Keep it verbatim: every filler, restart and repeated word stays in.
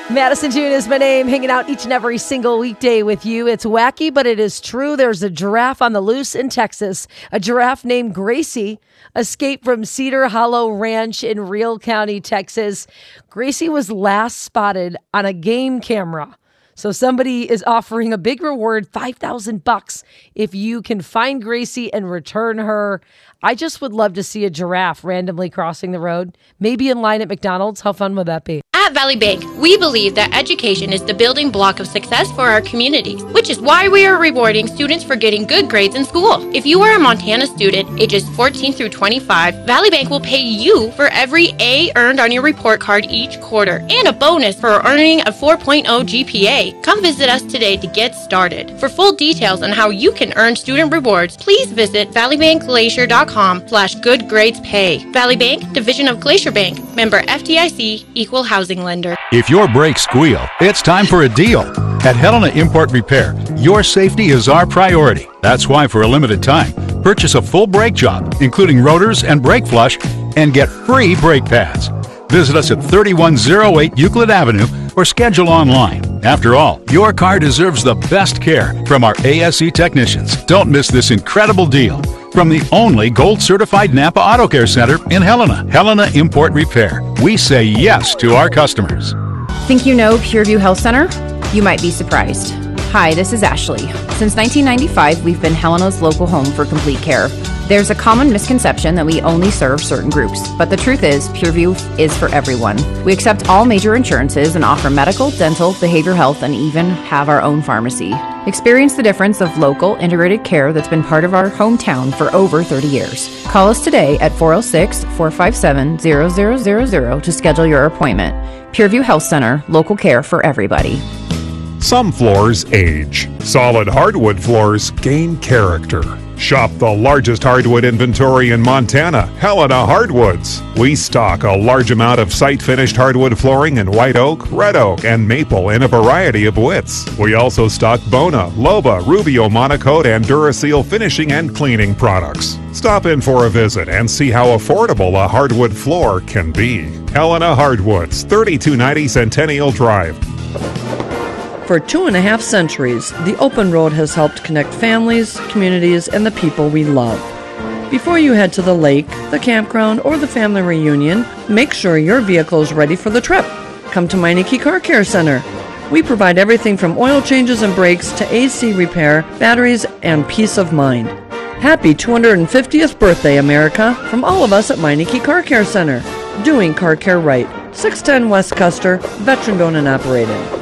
Madison June is my name, hanging out each and every single weekday with you. It's wacky, but it is true. There's a giraffe on the loose in Texas. A giraffe named Gracie escaped from Cedar Hollow Ranch in Real County, Texas. Gracie was last spotted on a game camera. So somebody is offering a big reward, five thousand bucks, if you can find Gracie and return her. I just would love to see a giraffe randomly crossing the road, maybe in line at McDonald's. How fun would that be? At Valley Bank, we believe that education is the building block of success for our communities, which is why we are rewarding students for getting good grades in school. If you are a Montana student, ages fourteen through twenty-five, Valley Bank will pay you for every A earned on your report card each quarter, and a bonus for earning a four point oh G P A. Come visit us today to get started. For full details on how you can earn student rewards, please visit valleybankglacier.com slash good grades pay. Valley Bank, division of Glacier Bank, member F D I C, equal housing lender. If your brakes squeal, it's time for a deal. At Helena Import Repair, your safety is our priority. That's why for a limited time, purchase a full brake job, including rotors and brake flush, and get free brake pads. Visit us at thirty-one oh eight Euclid Avenue or schedule online. After all, your car deserves the best care from our A S E technicians. Don't miss this incredible deal from the only gold-certified Napa Auto Care Center in Helena. Helena Import Repair. We say yes to our customers. Think you know Pureview Health Center? You might be surprised. Hi, this is Ashley. Since nineteen ninety-five, we've been Helena's local home for complete care. There's a common misconception that we only serve certain groups, but the truth is, Pureview is for everyone. We accept all major insurances and offer medical, dental, behavioral health, and even have our own pharmacy. Experience the difference of local, integrated care that's been part of our hometown for over thirty years. Call us today at four oh six, four five seven, zero zero zero zero to schedule your appointment. Pureview Health Center, local care for everybody. Some floors age. Solid hardwood floors gain character. Shop the largest hardwood inventory in Montana, Helena Hardwoods. We stock a large amount of site-finished hardwood flooring in white oak, red oak, and maple in a variety of widths. We also stock Bona, Loba, Rubio Monocoat, and Duraseal finishing and cleaning products. Stop in for a visit and see how affordable a hardwood floor can be. Helena Hardwoods, thirty-two ninety Centennial Drive. For two and a half centuries, the Open Road has helped connect families, communities, and the people we love. Before you head to the lake, the campground, or the family reunion, make sure your vehicle is ready for the trip. Come to Meineke Car Care Center. We provide everything from oil changes and brakes to A C repair, batteries, and peace of mind. Happy two hundred fiftieth birthday, America, from all of us at Meineke Car Care Center. Doing car care right. six ten West Custer, veteran-owned and operated.